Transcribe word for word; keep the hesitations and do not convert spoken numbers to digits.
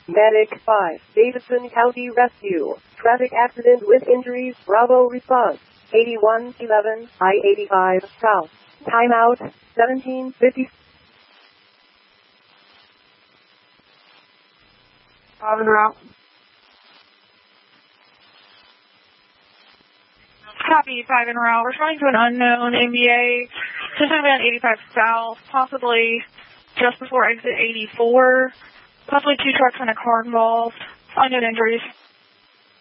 Medic five, Davidson County Rescue. Traffic accident with injuries. Bravo response. eighty-one eleven, I eighty-five South. Timeout, seventeen fifty. Five en route. Copy, five en route. Responding to an unknown M B A. Sometime on eighty-five South, possibly just before exit eighty-four. Possibly two trucks and a car involved. Unknown injuries.